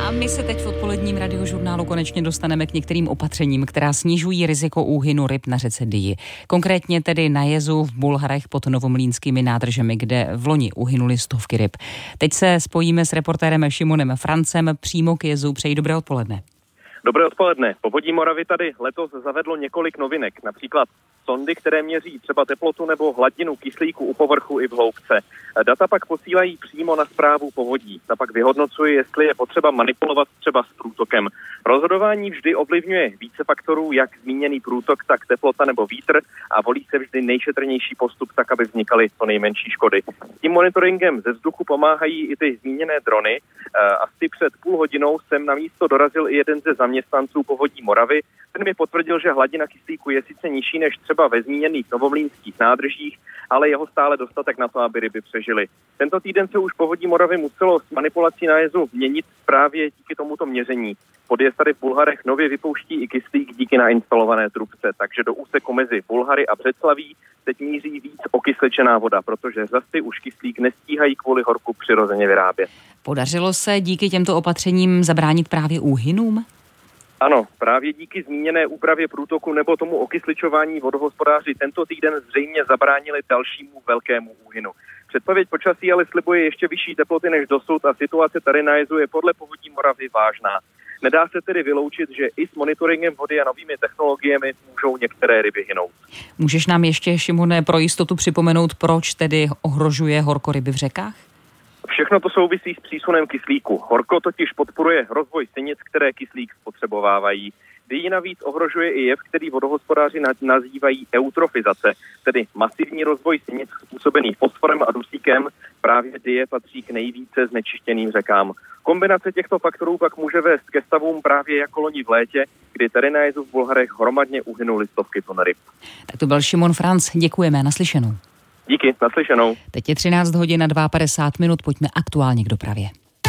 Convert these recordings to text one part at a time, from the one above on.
A my se teď v odpoledním radiožurnálu konečně dostaneme k některým opatřením, která snižují riziko úhynu ryb na řece Dyji. Konkrétně tedy na jezu v Bulharech pod Novomlýnskými nádržemi, kde v loni uhynuly stovky ryb. Teď se spojíme s reportérem Šimonem Francem přímo k jezu. Přeji dobré odpoledne. Dobré odpoledne. Povodí Moravy tady letos zavedlo několik novinek, například sondy, které měří třeba teplotu nebo hladinu kyslíku u povrchu i v hloubce. Data pak posílají přímo na správu povodí. Ta pak vyhodnocuje, jestli je potřeba manipulovat třeba s průtokem. Rozhodování vždy ovlivňuje více faktorů, jak zmíněný průtok, tak teplota nebo vítr a volí se vždy nejšetrnější postup tak, aby vznikaly co nejmenší škody. S tím monitoringem ze vzduchu pomáhají i ty zmíněné drony. Asi před půl hodinou jsem na místo dorazil i jeden ze zaměstnanců povodí Moravy. Ten mi potvrdil, že hladina kyslíku je sice nižší než třeba ve zmíněných novomlýnských nádržích, ale jeho stále dostatek na to, aby ryby přežily. Tento týden se už povodí Moravy muselo s manipulací na jezu měnit právě díky tomuto měření. Podjezd tady v Bulharech nově vypouští i kyslík díky nainstalované trubce, takže do úseku mezi Bulhary a Břeclaví teď míří víc okysličená voda, protože řasy už kyslík nestíhají kvůli horku přirozeně vyrábět. Podařilo se díky těmto opatřením zabránit právě úhynům? Ano, právě díky zmíněné úpravě průtoku nebo tomu okysličování vodohospodáři tento týden zřejmě zabránili dalšímu velkému úhynu. Předpověď počasí ale slibuje ještě vyšší teploty než dosud a situace tady na jezu je podle povodí Moravy vážná. Nedá se tedy vyloučit, že i s monitoringem vody a novými technologiemi můžou některé ryby hynout. Můžeš nám ještě, Šimone, pro jistotu připomenout, proč tedy ohrožuje horko ryby v řekách? Všechno to souvisí s přísunem kyslíku. Horko totiž podporuje rozvoj sinic, které kyslík spotřebovávají. Dyji navíc ohrožuje i jev, který vodohospodáři nazývají eutrofizace, tedy masivní rozvoj sinic způsobený fosforem a dusíkem. Právě Dyje patří k nejvíce znečištěným řekám. Kombinace těchto faktorů pak může vést ke stavům právě jako loni v létě, kdy tady na jezu v Bulharech hromadně uhynuly stovky tun ryb. Tak to byl Šimon Franc, děkujeme, naslyšenou. Díky, naslyšenou. Teď je 13 hodin a 52 minut, pojďme aktuálně k dopravě.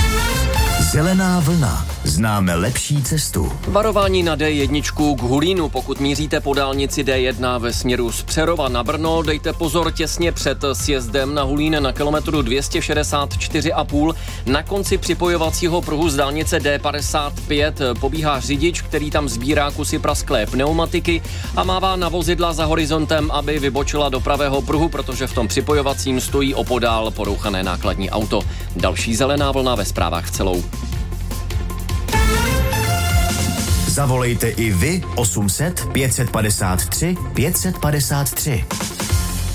Zelená vlna. Známe lepší cestu. Varování na D1 k Hulínu. Pokud míříte po dálnici D1 ve směru z Přerova na Brno, dejte pozor těsně před sjezdem na Hulín na kilometru 264,5. Na konci připojovacího pruhu z dálnice D55 pobíhá řidič, který tam sbírá kusy prasklé pneumatiky a mává na vozidla za horizontem, aby vybočila do pravého pruhu, protože v tom připojovacím stojí opodál porouchané nákladní auto. Další zelená vlna ve zprávách v celou. Zavolejte i vy 800 553 553.